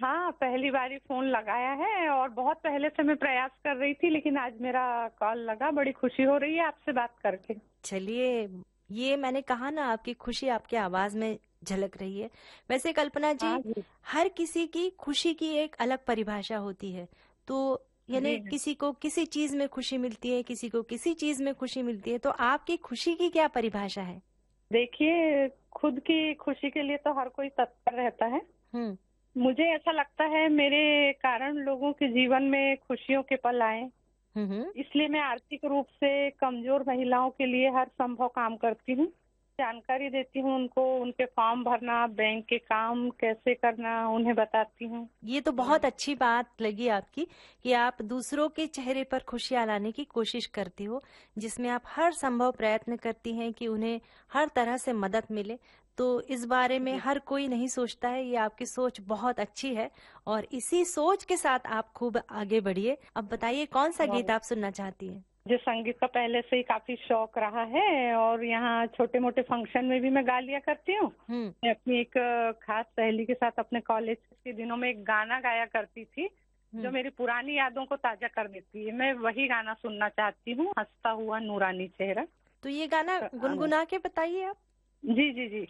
हाँ, पहली बार ही फ़ोन लगाया है और बहुत पहले से मैं प्रयास कर रही थी, लेकिन आज मेरा कॉल लगा। बड़ी खुशी हो रही है आपसे बात करके। चलिए, ये मैंने कहा ना, आपकी खुशी आपकी आवाज में झलक रही है। वैसे कल्पना हाँ जी, जी। हर किसी की खुशी की एक अलग परिभाषा होती है। तो यानी जी, जी। किसी को किसी चीज में खुशी मिलती है, किसी को किसी चीज में खुशी मिलती है। तो आपकी खुशी की क्या परिभाषा है? देखिए, खुद की खुशी के लिए तो हर कोई तत्पर रहता है। हम्म। मुझे ऐसा लगता है मेरे कारण लोगों के जीवन में खुशियों के पल आए। हम्म। इसलिए मैं आर्थिक रूप से कमजोर महिलाओं के लिए हर संभव काम करती हूँ। जानकारी देती हूँ उनको, उनके फॉर्म भरना, बैंक के काम कैसे करना, उन्हें बताती हूँ। ये तो बहुत अच्छी बात लगी आपकी कि आप दूसरों के चेहरे पर खुशियां लाने की कोशिश करती हो, जिसमें आप हर संभव प्रयत्न करती हैं कि उन्हें हर तरह से मदद मिले। तो इस बारे में जी। हर कोई नहीं सोचता है। ये आपकी सोच बहुत अच्छी है और इसी सोच के साथ आप खूब आगे बढ़िए। अब बताइए, कौन सा गीत और आप सुनना चाहती हैं? मुझे संगीत का पहले से ही काफी शौक रहा है और यहाँ छोटे मोटे फंक्शन में भी मैं गा लिया करती हूँ। हम्म। मैं अपनी एक खास सहेली के साथ अपने कॉलेज के दिनों में एक गाना गाया करती थी, जो हम्म। मेरी पुरानी यादों को ताजा कर देती है। मैं वही गाना सुनना चाहती हूँ, हंसता हुआ नूरानी चेहरा। तो ये गाना अ, गुनगुना के बताइए आप। जी, जी, जी।